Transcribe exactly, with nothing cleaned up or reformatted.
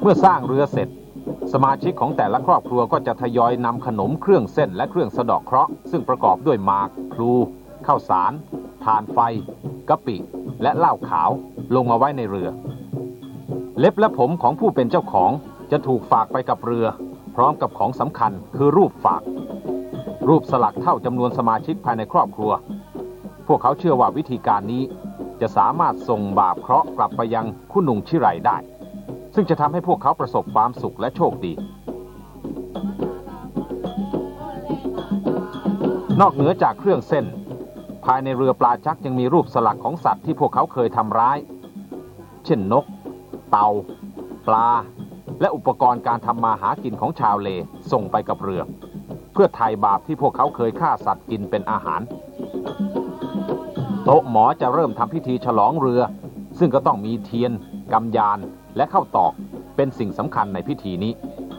เมื่อสร้างเรือเสร็จสมาชิกของแต่ละครอบครัวก็จะทยอยนำขนมเครื่องเส้นและเครื่องสะเดาะเคราะห์ซึ่งประกอบด้วยหมากพลูข้าวสารถ่านไฟกะปิและเหล้าขาวลงมาไว้ในเรือเล็บและผมของผู้เป็นเจ้าของจะถูกฝากไปกับเรือพร้อมกับของสำคัญคือรูปฝากรูปสลักเท่าจำนวนสมาชิกภายในครอบครัวพวกเขาเชื่อว่าวิธีการนี้จะสามารถส่งบาปเคราะห์กลับไปยังคุณนุงชิไรได้ซึ่งจะทำให้พวกเขาประสบความสุขและโชคดีนอกเหนือจากเครื่องเส้นภายในเรือปลาจักยังมีรูปสลักของสัตว์ที่พวกเขาเคยทำร้ายเช่นนกเต่าปลาและอุปกรณ์การทำมาหากินของชาวเลส่งไปกับเรือเพื่อไถ่บาปที่พวกเขาเคยฆ่าสัตว์กินเป็นอาหารโต๊ะหมอจะเริ่มทำพิธีฉลองเรือซึ่งก็ต้องมีเทียนกำยานและข้าวตอกเป็นสิ่งสำคัญในพิธีนี้